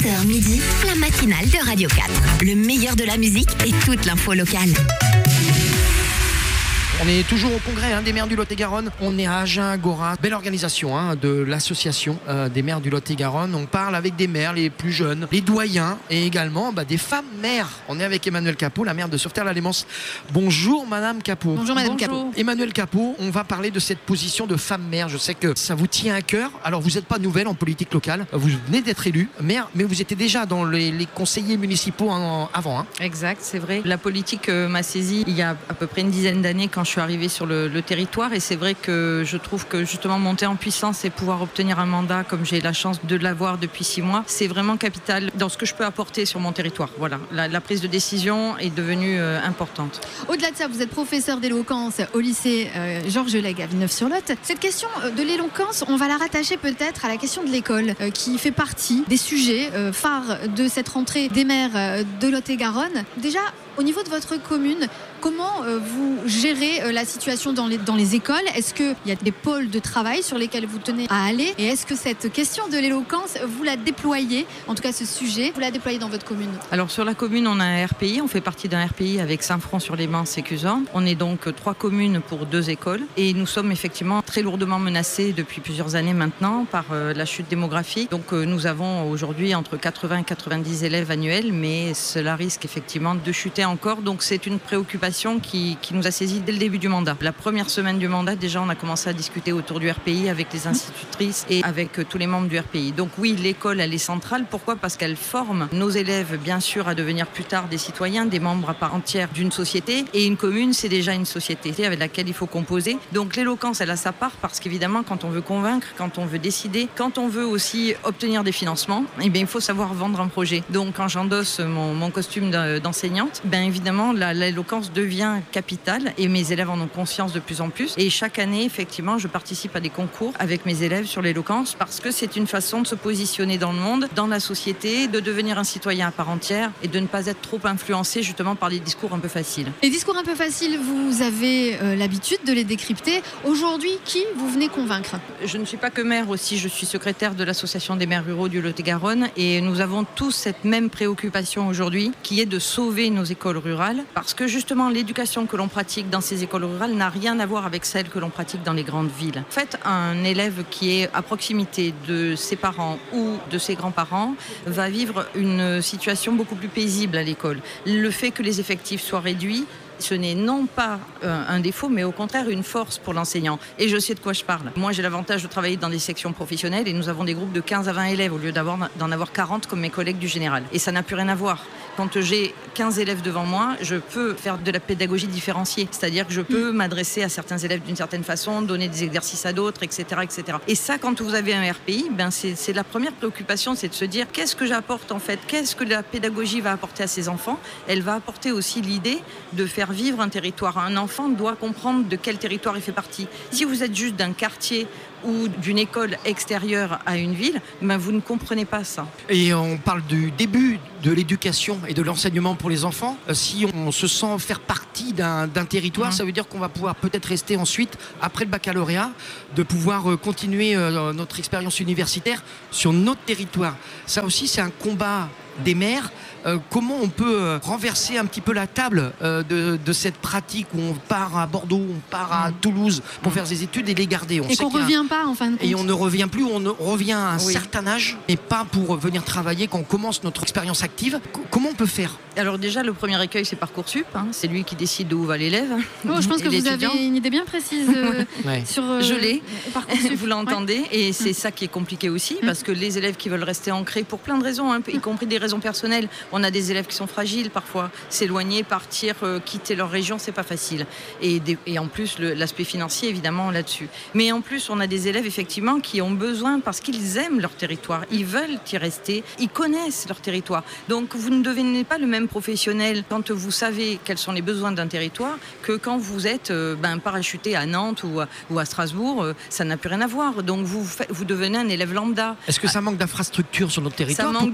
11h midi, la matinale de Radio 4. Le meilleur de la musique et toute l'info locale. On est toujours au congrès des maires du Lot-et-Garonne. On est à Agen-Gorat. Belle organisation de l'association des maires du Lot-et-Garonne. On parle avec des maires les plus jeunes, les doyens et également des femmes maires. On est avec Emmanuelle Capot, la maire de Sauveterre-la-Lémence. Bonjour Madame Capot. Bonjour Madame Capot. Emmanuelle Capot, on va parler de cette position de femme maire. Je sais que ça vous tient à cœur. Alors vous n'êtes pas nouvelle en politique locale. Vous venez d'être élue maire, mais vous étiez déjà dans les conseillers municipaux avant. Exact, c'est vrai. La politique m'a saisie il y a à peu près une dizaine d'années quand je suis arrivée sur le territoire, et c'est vrai que je trouve que justement monter en puissance et pouvoir obtenir un mandat comme j'ai la chance de l'avoir depuis 6 mois, c'est vraiment capital dans ce que je peux apporter sur mon territoire. Voilà, la prise de décision est devenue importante. Au-delà de ça, vous êtes professeur d'éloquence au lycée Georges Lègue à Villeneuve-sur-Lot. Cette question de l'éloquence, on va la rattacher peut-être à la question de l'école qui fait partie des sujets phares de cette rentrée des maires de Lot-et-Garonne. Déjà, au niveau de votre commune, comment vous gérez la situation dans les écoles? Est-ce qu'il y a des pôles de travail sur lesquels vous tenez à aller? Et est-ce que cette question de l'éloquence, vous la déployez, en tout cas ce sujet, vous la déployez dans votre commune? Alors sur la commune, on a un RPI, on fait partie d'un RPI avec Saint-Front-sur-Lémence et Cuzan. On est donc 3 communes pour 2 écoles et nous sommes effectivement très lourdement menacés depuis plusieurs années maintenant par la chute démographique. Donc nous avons aujourd'hui entre 80 et 90 élèves annuels, mais cela risque effectivement de chuter encore. Donc c'est une préoccupation qui nous a saisis dès le début du mandat. La première semaine du mandat, déjà on a commencé à discuter autour du RPI avec les institutrices et avec tous les membres du RPI. Donc oui, l'école elle est centrale. Pourquoi ? Parce qu'elle forme nos élèves bien sûr à devenir plus tard des citoyens, des membres à part entière d'une société, et une commune c'est déjà une société avec laquelle il faut composer. Donc l'éloquence elle a sa part parce qu'évidemment quand on veut convaincre, quand on veut décider, quand on veut aussi obtenir des financements, eh bien il faut savoir vendre un projet. Donc quand j'endosse mon costume d'enseignante, évidemment l'éloquence devient capitale et mes élèves en ont conscience de plus en plus. Et chaque année, effectivement, je participe à des concours avec mes élèves sur l'éloquence parce que c'est une façon de se positionner dans le monde, dans la société, de devenir un citoyen à part entière et de ne pas être trop influencé justement par les discours un peu faciles. Les discours un peu faciles, vous avez l'habitude de les décrypter. Aujourd'hui, qui vous venez convaincre? Je ne suis pas que maire aussi, je suis secrétaire de l'association des maires ruraux du Lot-et-Garonne et nous avons tous cette même préoccupation aujourd'hui qui est de sauver nos écoles rurales parce que justement l'éducation que l'on pratique dans ces écoles rurales n'a rien à voir avec celle que l'on pratique dans les grandes villes. En fait, un élève qui est à proximité de ses parents ou de ses grands-parents va vivre une situation beaucoup plus paisible à l'école. Le fait que les effectifs soient réduits, ce n'est non pas un défaut, mais au contraire une force pour l'enseignant. Et je sais de quoi je parle. Moi, j'ai l'avantage de travailler dans des sections professionnelles et nous avons des groupes de 15 à 20 élèves au lieu d'en avoir 40 comme mes collègues du général. Et ça n'a plus rien à voir. Quand j'ai 15 élèves devant moi, je peux faire de la pédagogie différenciée. C'est-à-dire que je peux m'adresser à certains élèves d'une certaine façon, donner des exercices à d'autres, etc., etc. Et ça, quand vous avez un RPI, c'est la première préoccupation, c'est de se dire qu'est-ce que j'apporte en fait? Qu'est-ce que la pédagogie va apporter à ces enfants? Elle va apporter aussi l'idée de faire vivre un territoire. Un enfant doit comprendre de quel territoire il fait partie. Si vous êtes juste d'un quartier ou d'une école extérieure à une ville, vous ne comprenez pas ça. Et on parle du début de l'éducation et de l'enseignement pour les enfants. Si on se sent faire partie d'un territoire, ça veut dire qu'on va pouvoir peut-être rester ensuite, après le baccalauréat, de pouvoir continuer notre expérience universitaire sur notre territoire. Ça aussi, c'est un combat des maires. Comment on peut renverser un petit peu la table de cette pratique où on part à Bordeaux, on part à Toulouse pour faire des études et les garder. Et qu'on ne revient pas en fin de compte. Et on ne revient plus, on revient à un certain âge et pas pour venir travailler quand on commence notre expérience active. Comment on peut faire? Alors déjà, le premier écueil, c'est Parcoursup. C'est lui qui décide d'où va l'élève. Je pense que vous avez une idée bien précise sur Je l'ai, Parcoursup. vous l'entendez. Et c'est ça qui est compliqué aussi, parce que les élèves qui veulent rester ancrés pour plein de raisons, y compris des raisons personnelles. On a des élèves qui sont fragiles parfois. S'éloigner, partir, quitter leur région, c'est pas facile. Et en plus, l'aspect financier, évidemment, là-dessus. Mais en plus, on a des élèves, effectivement, qui ont besoin, parce qu'ils aiment leur territoire, ils veulent y rester, ils connaissent leur territoire. Donc vous ne devenez pas le même professionnel quand vous savez quels sont les besoins d'un territoire que quand vous êtes parachuté à Nantes ou à Strasbourg. Ça n'a plus rien à voir. Donc vous devenez un élève lambda. Est-ce que ça manque d'infrastructures sur notre territoire? Ça manque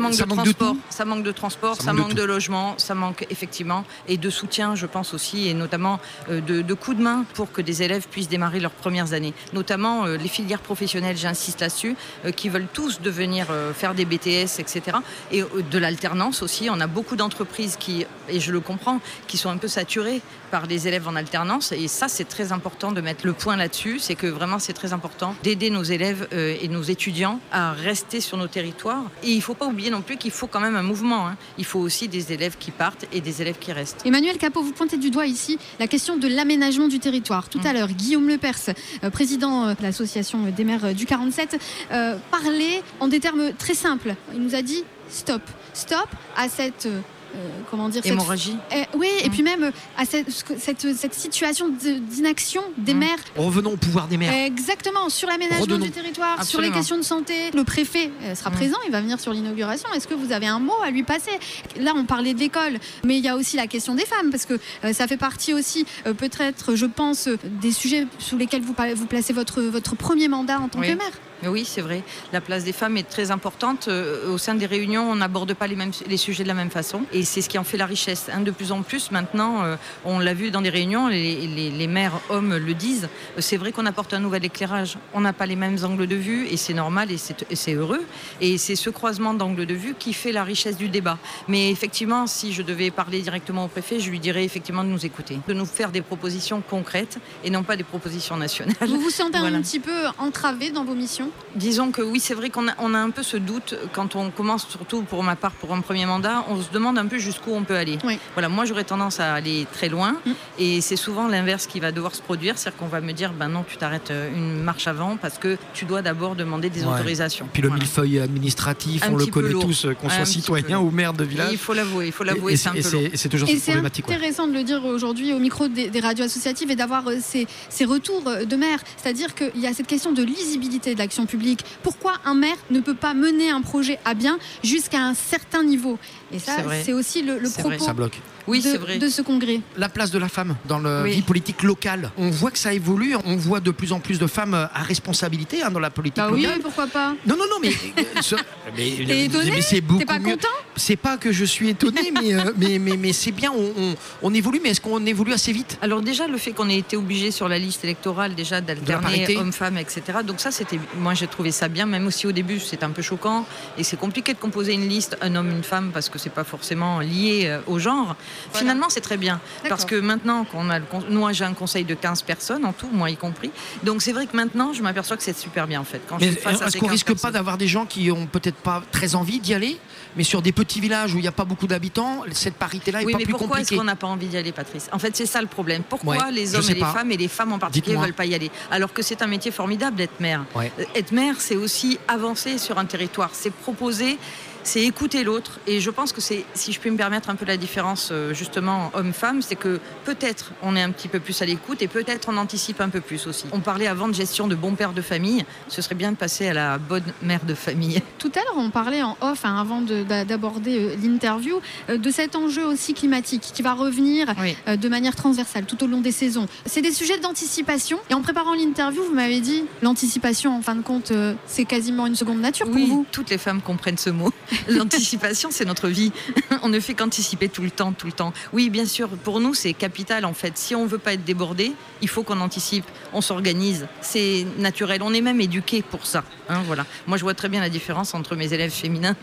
de transport, ça manque de logement, ça manque effectivement et de soutien, je pense aussi, et notamment de coups de main pour que des élèves puissent démarrer leurs premières années. Notamment les filières professionnelles, j'insiste là-dessus, qui veulent tous devenir faire des BTS, etc. Et de l'alternance aussi. On a beaucoup d'entreprises qui, et je le comprends, qui sont un peu saturées par des élèves en alternance. Et ça, c'est très important de mettre le point là-dessus. C'est que vraiment, c'est très important d'aider nos élèves et nos étudiants à rester sur nos territoires. Et il ne faut pas oublier non plus qu'il faut quand même un mouvement. Il faut aussi des élèves qui partent et des élèves qui restent. Emmanuel Capot, vous pointez du doigt ici la question de l'aménagement du territoire. Tout à l'heure, Guillaume Lepers, président de l'association des maires du 47, parlait en des termes très simples. Il nous a dit stop à cette hémorragie. Oui, et puis même à cette situation d'inaction des maires. Revenons au pouvoir des maires. Exactement, sur l'aménagement du territoire, Absolument. sur les questions de santé. Le préfet sera présent, il va venir sur l'inauguration. Est-ce que vous avez un mot à lui passer? Là, on parlait de l'école, mais il y a aussi la question des femmes, parce que ça fait partie aussi, peut-être, je pense, des sujets sous lesquels vous placez votre premier mandat en tant que maire. Oui, c'est vrai. La place des femmes est très importante. Au sein des réunions, on n'aborde pas les sujets de la même façon. Et c'est ce qui en fait la richesse. De plus en plus, maintenant, on l'a vu dans des réunions, les maires hommes le disent, c'est vrai qu'on apporte un nouvel éclairage. On n'a pas les mêmes angles de vue et c'est normal et c'est heureux. Et c'est ce croisement d'angles de vue qui fait la richesse du débat. Mais effectivement, si je devais parler directement au préfet, je lui dirais effectivement de nous écouter, de nous faire des propositions concrètes et non pas des propositions nationales. Vous vous sentez un petit peu entravé dans vos missions? Disons que oui, c'est vrai qu'on a un peu ce doute quand on commence, surtout pour ma part, pour un premier mandat, on se demande un peu jusqu'où on peut aller. Oui. Voilà, moi j'aurais tendance à aller très loin et c'est souvent l'inverse qui va devoir se produire, c'est-à-dire qu'on va me dire non, tu t'arrêtes une marche avant parce que tu dois d'abord demander des autorisations. Puis le millefeuille administratif, on le connaît tous, qu'on soit citoyen ou maire de village. Et il faut l'avouer, c'est un peu lourd. Et c'est toujours problématique. C'est intéressant de le dire aujourd'hui au micro des radios associatives et d'avoir ces retours de maires, c'est-à-dire qu'il y a cette question de lisibilité de l'action publique. Pourquoi un maire ne peut pas mener un projet à bien jusqu'à un certain niveau? Et ça, c'est aussi le propos ça bloque. de ce congrès. La place de la femme dans la vie politique locale. On voit que ça évolue. On voit de plus en plus de femmes à responsabilité dans la politique locale. Oui, pourquoi pas? Non, mais t'es étonné? Mais c'est beaucoup T'es pas mieux. Content? C'est pas que je suis étonné, mais c'est bien. On évolue, mais est-ce qu'on évolue assez vite? Alors déjà, le fait qu'on ait été obligé sur la liste électorale déjà d'alterner hommes-femmes, etc. Donc ça, moi j'ai trouvé ça bien, même si au début c'était un peu choquant et c'est compliqué de composer une liste un homme, une femme parce que c'est pas forcément lié au genre. Voilà. Finalement, c'est très bien parce que maintenant nous j'ai un conseil de 15 personnes en tout, moi y compris. Donc c'est vrai que maintenant, je m'aperçois que c'est super bien en fait. Mais est-ce qu'on risque pas d'avoir des gens qui ont peut-être pas très envie d'y aller, mais sur des petits villages où il n'y a pas beaucoup d'habitants, cette parité-là est pas plus compliquée? Pourquoi est-ce qu'on n'a pas envie d'y aller, Patrice? En fait, c'est ça le problème. Pourquoi les hommes et les femmes en particulier ne veulent pas y aller? Alors que c'est un métier formidable d'être maire. Être maire, c'est aussi avancer sur un territoire, c'est proposer, c'est écouter l'autre. Et je pense que c'est, si je puis me permettre un peu la différence justement homme-femme, c'est que peut-être on est un petit peu plus à l'écoute et peut-être on anticipe un peu plus aussi. On parlait avant de gestion de bon père de famille, ce serait bien de passer à la bonne mère de famille. Tout à l'heure on parlait en off, avant d'aborder l'interview, de cet enjeu aussi climatique qui va revenir de manière transversale tout au long des saisons. C'est des sujets d'anticipation et en préparant l'interview vous m'avez dit l'anticipation en fin de compte c'est quasiment une seconde nature pour vous. Toutes les femmes comprennent ce mot. L'anticipation, c'est notre vie. On ne fait qu'anticiper tout le temps. Oui, bien sûr, pour nous, c'est capital en fait. Si on ne veut pas être débordé, il faut qu'on anticipe, on s'organise. C'est naturel. On est même éduqués pour ça. Voilà. Moi, je vois très bien la différence entre mes élèves féminins